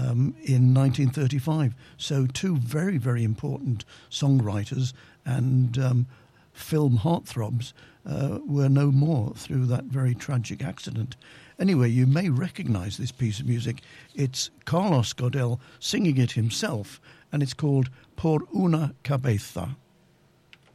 in 1935. So two very, very important songwriters and film heartthrobs were no more through that very tragic accident. Anyway, you may recognize this piece of music. It's Carlos Gardel singing it himself, and it's called Por una cabeza.